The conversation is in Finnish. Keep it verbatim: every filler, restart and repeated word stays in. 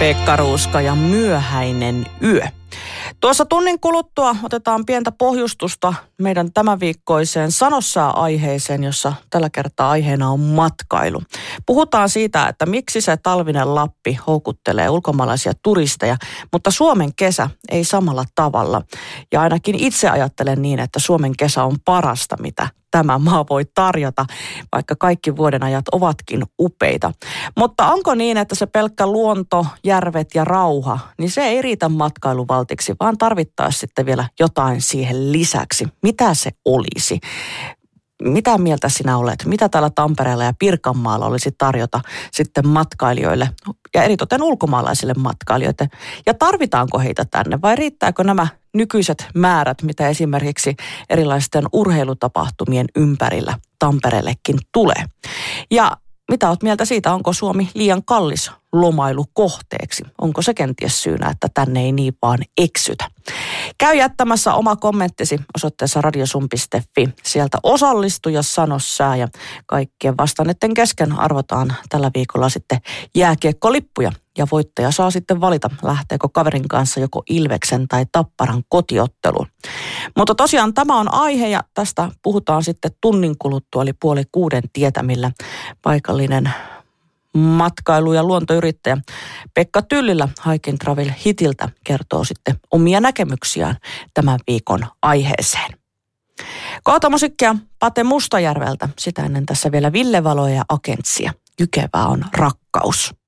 Pekka Ruuska ja Myöhäinen yö. Tuossa tunnin kuluttua otetaan pientä pohjustusta meidän tämänviikkoiseen Sanossää-aiheeseen, jossa tällä kertaa aiheena on matkailu. Puhutaan siitä, että miksi se talvinen Lappi houkuttelee ulkomaalaisia turisteja, mutta Suomen kesä ei samalla tavalla. Ja ainakin itse ajattelen niin, että Suomen kesä on parasta, mitä tämä maa voi tarjota, vaikka kaikki vuodenajat ovatkin upeita. Mutta onko niin, että se pelkkä luonto, järvet ja rauha, niin se ei riitä matkailuvaltiksi, vaan tarvittaisiin sitten vielä jotain siihen lisäksi. Mitä se olisi? Mitä mieltä sinä olet? Mitä täällä Tampereella ja Pirkanmaalla olisi tarjota sitten matkailijoille ja eritoten ulkomaalaisille matkailijoille? Ja tarvitaanko heitä tänne vai riittääkö nämä nykyiset määrät, mitä esimerkiksi erilaisten urheilutapahtumien ympärillä Tampereellekin tulee? Ja mitä olet mieltä siitä, onko Suomi liian kallis lomailukohteeksi? Onko se kenties syynä, että tänne ei niin vaan eksytä? Käy jättämässä oma kommenttisi osoitteessa radiosum piste fi. Sieltä osallistu ja sano sää, ja kaikkien vastanneiden kesken arvotaan tällä viikolla sitten jääkiekkolippuja. Ja voittaja saa sitten valita, lähteekö kaverin kanssa joko Ilveksen tai Tapparan kotiotteluun. Mutta tosiaan tämä on aihe ja tästä puhutaan sitten tunnin kuluttua, eli puoli kuuden tietämillä. Paikallinen matkailu- ja luontoyrittäjä Pekka Tyllilä Hike and Travel Hitiltä kertoo sitten omia näkemyksiään tämän viikon aiheeseen. Kohta musiikkia Pate Mustajärveltä, sitä ennen tässä vielä Ville Valoja ja Agentsia. Jykevää on rakkaus.